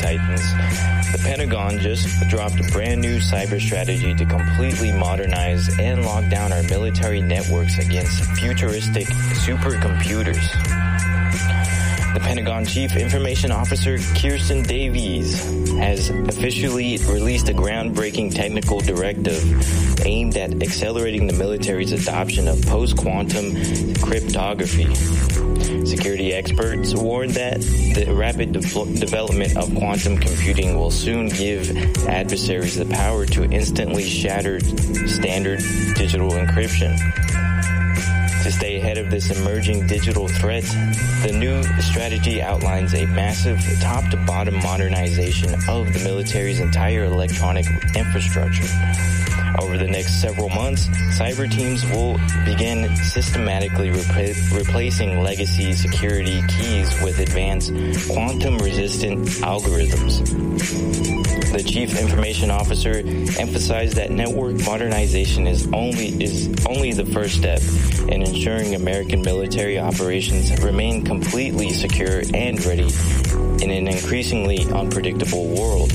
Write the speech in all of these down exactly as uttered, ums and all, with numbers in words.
titans, the Pentagon just dropped a brand new cyber strategy to completely modernize and lock down our military networks against futuristic supercomputers. The Pentagon Chief Information Officer Kirsten Davies has officially released a groundbreaking technical directive aimed at accelerating the military's adoption of post-quantum cryptography. Security experts warn that the rapid de- development of quantum computing will soon give adversaries the power to instantly shatter standard digital encryption. To stay ahead of this emerging digital threat, the new strategy outlines a massive top-to-bottom modernization of the military's entire electronic infrastructure. Over the next several months, cyber teams will begin systematically repl- replacing legacy security keys with advanced quantum-resistant algorithms. The Chief Information Officer emphasized that network modernization is only is only the first step in ensuring American military operations remain completely secure and ready in an increasingly unpredictable world.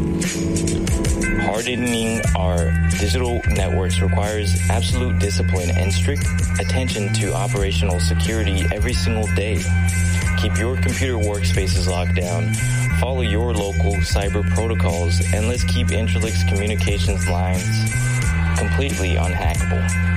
Hardening our digital networks requires absolute discipline and strict attention to operational security every single day. Keep your computer workspaces locked down, follow your local cyber protocols, and let's keep Intralinks communications lines completely unhackable.